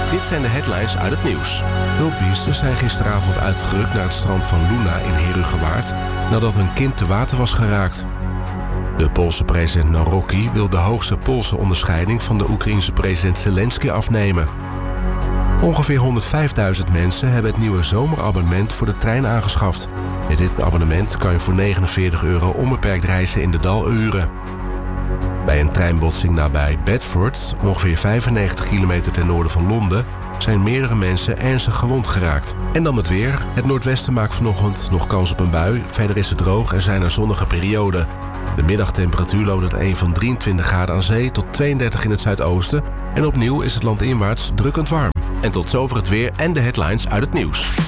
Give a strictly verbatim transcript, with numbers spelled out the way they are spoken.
Dit zijn de headlines uit het nieuws. Hulpdiensten zijn gisteravond uitgerukt naar het strand van Luna in Herugewaard nadat een kind te water was geraakt. De Poolse president Nawrocki wil de hoogste Poolse onderscheiding van de Oekraïense president Zelensky afnemen. Ongeveer honderdvijfduizend mensen hebben het nieuwe zomerabonnement voor de trein aangeschaft. Met dit abonnement kan je voor negenenveertig euro onbeperkt reizen in de daluren. Bij een treinbotsing nabij Bedford, ongeveer vijfennegentig kilometer ten noorden van Londen, zijn meerdere mensen ernstig gewond geraakt. En dan het weer. Het noordwesten maakt vanochtend nog kans op een bui. Verder is het droog en zijn er zonnige perioden. De middagtemperatuur loopt uiteen van drieëntwintig graden aan zee tot tweeëndertig in het zuidoosten. En opnieuw is het landinwaarts drukkend warm. En tot zover het weer en de headlines uit het nieuws.